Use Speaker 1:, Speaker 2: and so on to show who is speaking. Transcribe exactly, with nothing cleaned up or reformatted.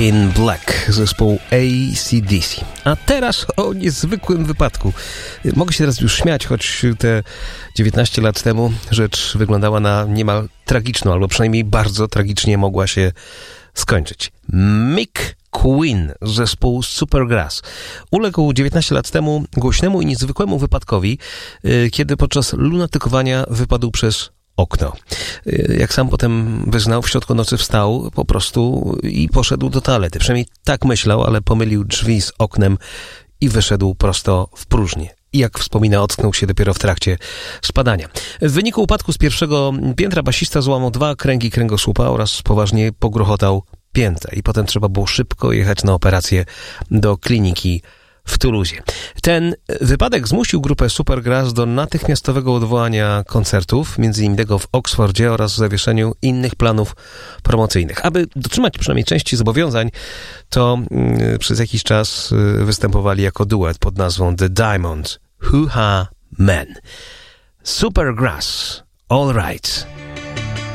Speaker 1: in Black, zespołu A C D C. A teraz o niezwykłym wypadku. Mogę się teraz już śmiać, choć te dziewiętnaście lat temu rzecz wyglądała na niemal tragiczną, albo przynajmniej bardzo tragicznie mogła się skończyć. Mick Quinn z zespołu Supergrass uległ dziewiętnaście lat temu głośnemu i niezwykłemu wypadkowi, kiedy podczas lunatykowania wypadł przez okno. Jak sam potem wyznał, w środku nocy wstał po prostu i poszedł do toalety. Przynajmniej tak myślał, ale pomylił drzwi z oknem i wyszedł prosto w próżnię. I jak wspomina, ocknął się dopiero w trakcie spadania. W wyniku upadku z pierwszego piętra basista złamał dwa kręgi kręgosłupa oraz poważnie pogruchotał piętę. I potem trzeba było szybko jechać na operację do kliniki w Toulouse. Ten wypadek zmusił grupę Supergrass do natychmiastowego odwołania koncertów, między innymi tego w Oksfordzie, oraz zawieszeniu innych planów promocyjnych. Aby dotrzymać przynajmniej części zobowiązań, to y, przez jakiś czas y, występowali jako duet pod nazwą The Diamond Hoo-Ha Men. Supergrass, all right.